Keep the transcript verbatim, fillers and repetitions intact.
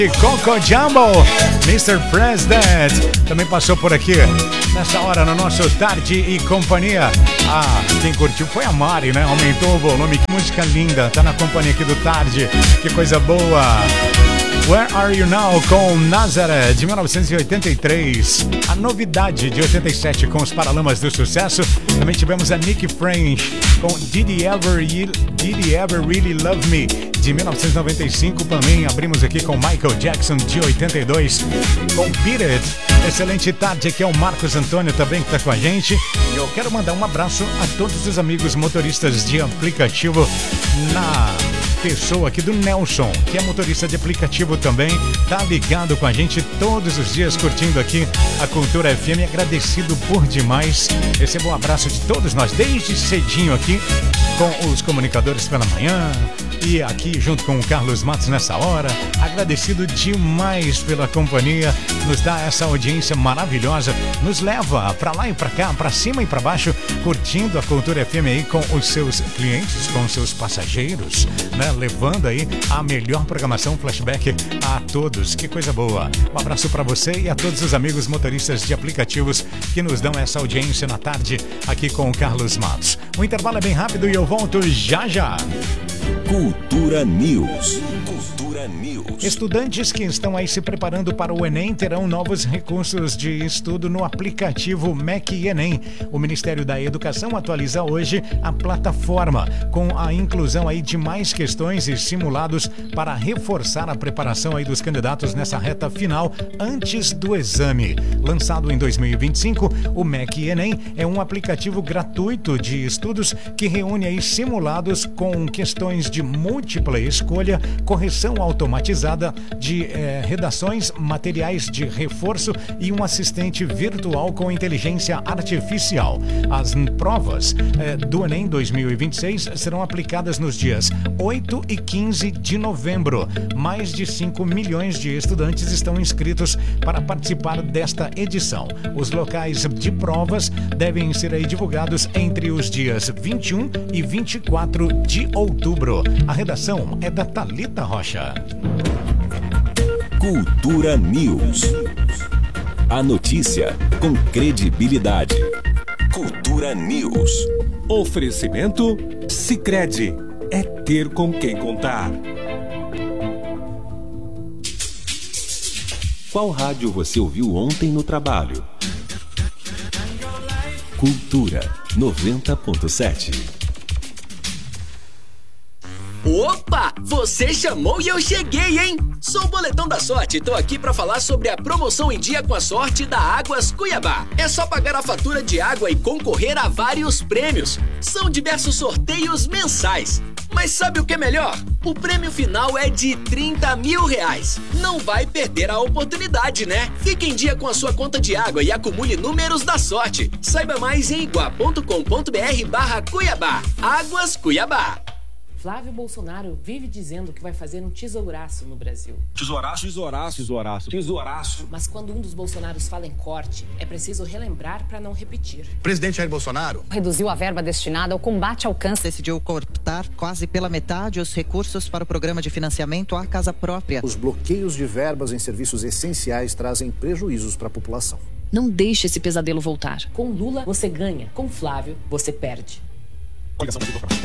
Coco Jumbo, mister President, também passou por aqui nessa hora no nosso Tarde e Companhia. Ah, quem curtiu foi a Mari, né? Aumentou o volume, que música linda, tá na companhia aqui do Tarde, que coisa boa. Where Are You Now com Nazareth, de mil novecentos e oitenta e três. A novidade de oitenta e sete com os Paralamas do Sucesso. Também tivemos a Nick French com Did He Ever, Did He Ever Really Love Me, de mil novecentos e noventa e cinco. Também abrimos aqui com Michael Jackson, de oitenta e dois, com Beat It. Excelente tarde, aqui é o Marcos Antônio também que está com a gente. E eu quero mandar um abraço a todos os amigos motoristas de aplicativo, na pessoa aqui do Nelson, que é motorista de aplicativo também, tá ligado com a gente todos os dias, curtindo aqui a Cultura F M, agradecido por demais. Recebo um abraço de todos nós, desde cedinho aqui, com os comunicadores pela manhã, e aqui junto com o Carlos Matos nessa hora. Agradecido demais pela companhia, nos dá essa audiência maravilhosa, nos leva pra lá e pra cá, pra cima e pra baixo, curtindo a Cultura F M aí com os seus clientes, com os seus passageiros, né? Levando aí a melhor programação flashback a todos. Que coisa boa. Um abraço pra você e a todos os amigos motoristas de aplicativos que nos dão essa audiência na tarde aqui com o Carlos Matos. O intervalo é bem rápido e eu volto já já. Cultura News. Cultura News. Estudantes que estão aí se preparando para o Enem terão novos recursos de estudo no aplicativo M E C Enem. O Ministério da Educação atualiza hoje a plataforma com a inclusão aí de mais questões e simulados para reforçar a preparação aí dos candidatos nessa reta final antes do exame. Lançado em dois mil e vinte e cinco, o M E C Enem é um aplicativo gratuito de estudos que reúne aí simulados com questões de múltipla escolha, correção automatizada de eh, redações, materiais de reforço e um assistente virtual com inteligência artificial. As provas eh, do Enem dois mil e vinte e seis serão aplicadas nos dias oito e quinze de novembro. Mais de cinco milhões de estudantes estão inscritos para participar desta edição. Os locais de provas devem ser aí divulgados entre os dias vinte e um e vinte e quatro de outubro. A redação é da Thalita Rocha. Cultura News. A notícia com credibilidade. Cultura News. Oferecimento Sicredi. É ter com quem contar. Qual rádio você ouviu ontem no trabalho? Cultura noventa ponto sete. Opa! Você chamou e eu cheguei, hein? Sou o Boletão da Sorte e tô aqui pra falar sobre a promoção em dia com a sorte da Águas Cuiabá. É só pagar a fatura de água e concorrer a vários prêmios. São diversos sorteios mensais. Mas sabe o que é melhor? O prêmio final é de trinta mil reais. Não vai perder a oportunidade, né? Fique em dia com a sua conta de água e acumule números da sorte. Saiba mais em igua ponto com ponto br barra Cuiabá. Águas Cuiabá. Flávio Bolsonaro vive dizendo que vai fazer um tesouraço no Brasil. Tesouraço, tesouraço, tesouraço, tesouraço. Mas quando um dos Bolsonaros fala em corte, é preciso relembrar para não repetir. Presidente Jair Bolsonaro reduziu a verba destinada ao combate ao câncer. Decidiu cortar quase pela metade os recursos para o programa de financiamento à casa própria. Os bloqueios de verbas em serviços essenciais trazem prejuízos para a população. Não deixe esse pesadelo voltar. Com Lula, você ganha. Com Flávio, você perde.